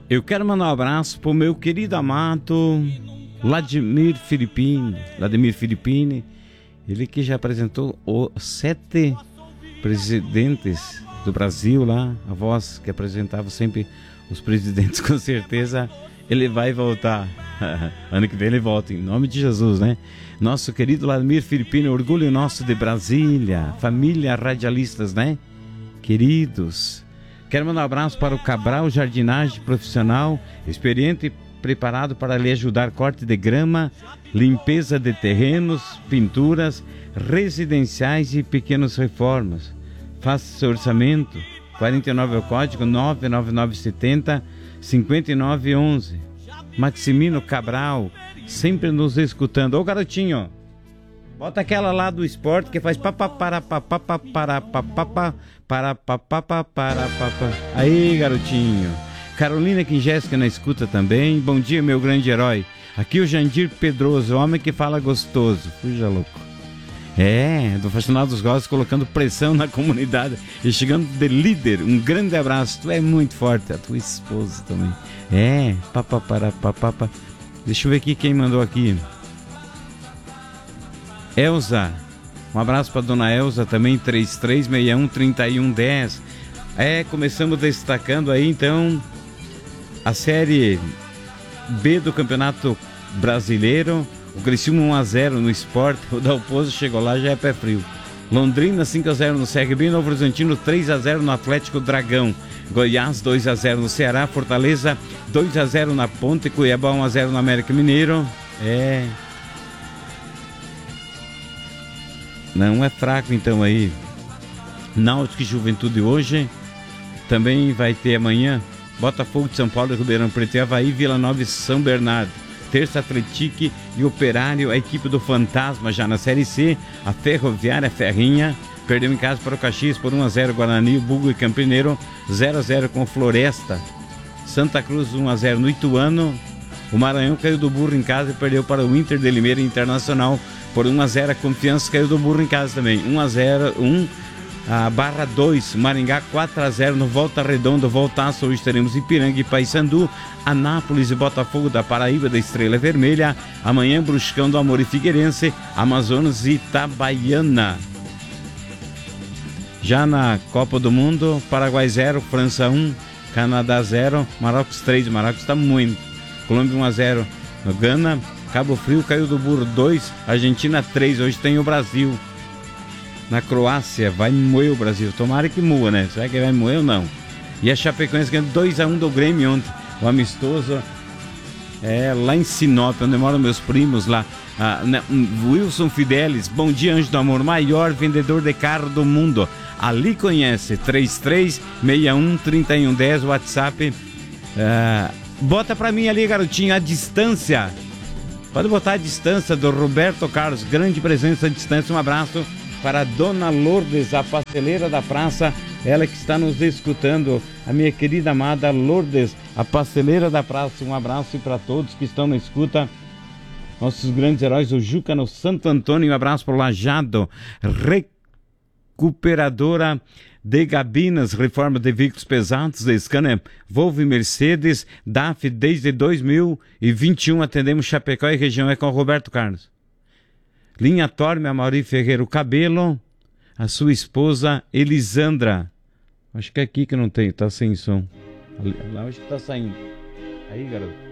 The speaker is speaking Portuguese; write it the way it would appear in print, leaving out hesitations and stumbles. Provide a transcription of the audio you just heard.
Eu quero mandar um abraço pro meu querido amado Vladimir Filippini, ele que já apresentou os 7 presidentes do Brasil lá, a voz que apresentava sempre os presidentes, com certeza ele vai voltar. Ano que vem ele volta, em nome de Jesus, né? Nosso querido Vladimir Filippini, orgulho nosso de Brasília, família radialistas, né? Queridos, quero mandar um abraço para o Cabral Jardinagem Profissional, experiente e preparado para lhe ajudar corte de grama, limpeza de terrenos, pinturas, residenciais e pequenas reformas. Faça seu orçamento. 49 é o código, 99970 5911. Maximino Cabral, sempre nos escutando. Ô garotinho, bota aquela lá do esporte que faz para. Aí, garotinho. Carolina Kingeska na escuta também. Bom dia, meu grande herói. Aqui o Jandir Pedroso, homem que fala gostoso. Fuja louco. Do Fascinado dos Gostos, colocando pressão na comunidade e chegando de líder. Um grande abraço. Tu é muito forte, a tua esposa também. Deixa eu ver aqui quem mandou aqui. Elza. Um abraço para dona Elza também, 3361-3110. Começamos destacando aí então a Série B do Campeonato Brasileiro. O Criciúma 1-0 no Sport, o Dalpozo chegou lá, já é pé frio. Londrina 5-0 no CRB, Novo Horizontino 3-0 no Atlético Dragão. Goiás 2-0 no Ceará, Fortaleza 2-0 na Ponte, Cuiabá 1-0 no América Mineiro. Não é fraco então aí. Náutico e Juventude hoje. Também vai ter amanhã Botafogo de São Paulo, Ribeirão Preto e Avaí, Vila Nova e São Bernardo. Terça, Atletique e Operário, a equipe do Fantasma já na Série C. A Ferroviária Ferrinha perdeu em casa para o Caxias por 1-0, Guarani, Bugo e Campineiro 0-0 com Floresta. Santa Cruz 1-0 no Ituano. O Maranhão caiu do burro em casa e perdeu para o Inter de Limeira Internacional por 1-0. A Confiança caiu do burro em casa também, 1-0, a Barra 2, Maringá 4-0 no Volta Redonda, Voltaço. Hoje teremos Ipiranga e Paysandu, Anápolis e Botafogo da Paraíba da Estrela Vermelha. Amanhã Bruscão do Amor e Figueirense, Amazonas e Itabaiana. Já na Copa do Mundo, Paraguai 0, França 1, Canadá 0, Marrocos 3, Marrocos está muito. Colômbia 1-0 no Gana, Cabo Frio caiu do burro 2, Argentina 3, hoje tem o Brasil. Na Croácia, vai moer o Brasil. Tomara que moa, né? Será que vai moer ou não? E a Chapecoense ganhou 2-1 do Grêmio ontem. O amistoso lá em Sinop, onde moram meus primos lá. Wilson Fidelis, bom dia, anjo do amor. Maior vendedor de carro do mundo. Ali conhece, 3361-3110, WhatsApp. Bota pra mim ali, garotinho, a distância. Pode botar a distância do Roberto Carlos. Grande presença à distância. Um abraço para a Dona Lourdes, a pasteleira da praça, ela que está nos escutando, a minha querida amada Lourdes, a pasteleira da praça. Um abraço para todos que estão na escuta, nossos grandes heróis, o Juca no Santo Antônio. Um abraço para o Lajado, recuperadora de gabinas, reforma de veículos pesados, de Scania, Volvo e Mercedes, DAF desde 2021, atendemos Chapecó e região, com o Roberto Carlos. Linha Torme, a Mauri Ferreira, o cabelo, a sua esposa Elisandra. Acho que é aqui que não tem, tá sem som. Lá acho que tá saindo. Aí, garoto.